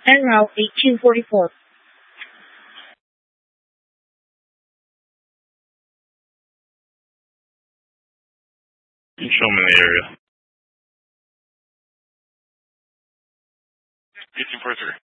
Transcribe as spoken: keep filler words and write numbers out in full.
en route eighteen forty-four. Show me the area. eighteen forty-three.